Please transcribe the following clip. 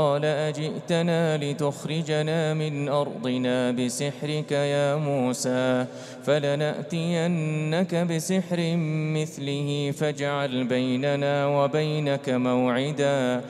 قال أجئتنا لتخرجنا من أرضنا بسحرك يا موسى فلنأتينك بسحر مثله فاجعل بيننا وبينك موعدا